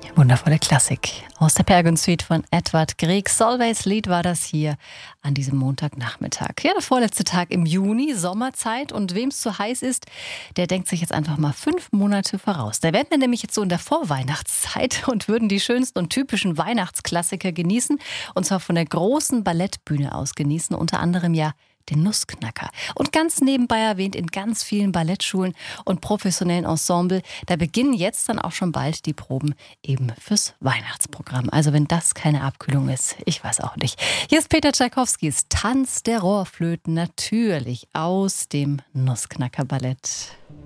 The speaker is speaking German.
Wundervolle Klassik aus der Penguin-Suite von Edvard Grieg. Solveig's Lied war das hier an diesem Montagnachmittag. Ja, der vorletzte Tag im Juni, Sommerzeit. Und wem es zu heiß ist, der denkt sich jetzt einfach mal 5 Monate voraus. Da wären wir nämlich jetzt so in der Vorweihnachtszeit und würden die schönsten und typischen Weihnachtsklassiker genießen. Und zwar von der großen Ballettbühne aus genießen. Unter anderem ja den Nussknacker. Und ganz nebenbei erwähnt in ganz vielen Ballettschulen und professionellen Ensemble, da beginnen jetzt dann auch schon bald die Proben eben fürs Weihnachtsprogramm. Also wenn das keine Abkühlung ist, ich weiß auch nicht. Hier ist Peter Tschaikowskis Tanz der Rohrflöten, natürlich aus dem Nussknacker-Ballett.